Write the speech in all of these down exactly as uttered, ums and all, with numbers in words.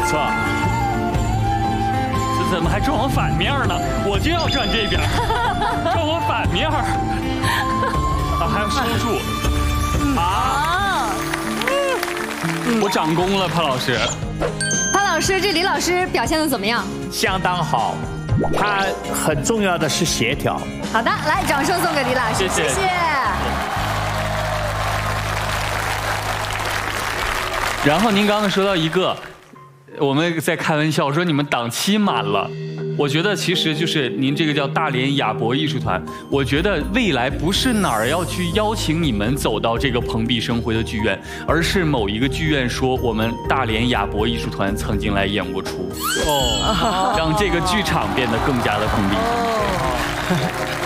错。这怎么还转我反面呢？我就要转这边，转我反面。啊，还要收住。啊！我长功了，潘老师。 潘老师，这李老师表现的怎么样？ 相当好，他很重要的是协调。 好的，来，掌声送给李老师， 谢谢。 谢谢。 然后您刚刚说到一个，我们在开玩笑说你们档期满了。我觉得其实就是您这个叫大连亚博艺术团，我觉得未来不是哪儿要去邀请你们走到这个蓬荜生辉的剧院，而是某一个剧院说我们大连亚博艺术团曾经来演过出，哦，让这个剧场变得更加的蓬荜生辉。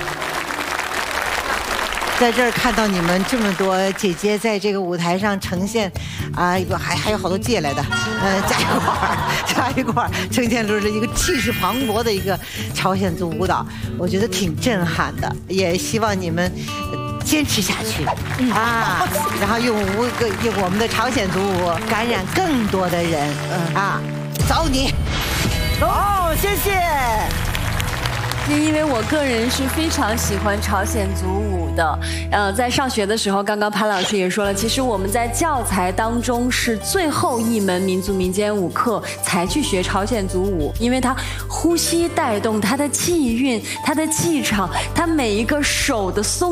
在这儿看到你们这么多姐姐在这个舞台上呈现，啊，不还还有好多借来的，呃，加一块儿，加一块儿，呈现出是一个气势磅礴的一个朝鲜族舞蹈，我觉得挺震撼的，也希望你们坚持下去啊，然后用舞个用我们的朝鲜族舞感染更多的人啊，走你，哦，谢谢。 因为我个人是非常喜欢朝鲜族舞的，呃，在上学的时候，刚刚潘老师也说了，其实我们在教材当中是最后一门民族民间舞课才去学朝鲜族舞，因为它呼吸带动它的气韵、它的气场，它每一个手的松。